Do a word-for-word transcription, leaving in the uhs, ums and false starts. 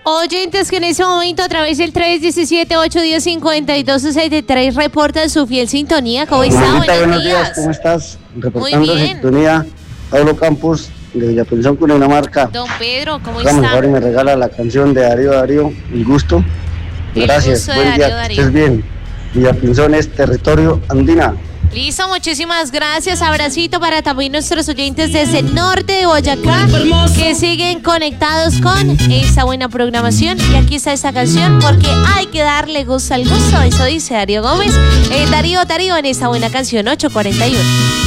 Oyentes que en este momento a través del tres uno siete, ocho uno cero, cinco dos seis tres reportan su fiel sintonía. ¿Cómo está? Buenos, Buenos días. días. ¿Cómo estás? Reportando Muy bien. sintonía. Pablo Campos, de Villapinzón, Cundinamarca. Don Pedro, ¿cómo Hágame está? favor y me regala la canción de Darío Darío, El Gusto. El Gracias, Gusto de buen día, Darío que Darío. estés bien. Villapinzón es territorio andina. Listo, muchísimas gracias. Abracito para también nuestros oyentes desde el norte de Boyacá que siguen conectados con esta buena programación. Y aquí está esta canción porque hay que darle gusto al gusto. Eso dice Darío Gómez. Eh, Darío, Darío en esta buena canción ocho cuarenta y uno.